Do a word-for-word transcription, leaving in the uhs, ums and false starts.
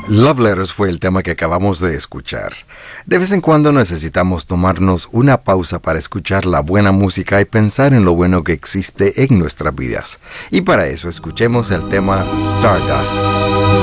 Love Letters fue el tema que acabamos de escuchar. De vez en cuando necesitamos tomarnos una pausa para escuchar la buena música y pensar en lo bueno que existe en nuestras vidas. Y para eso escuchemos el tema Stardust.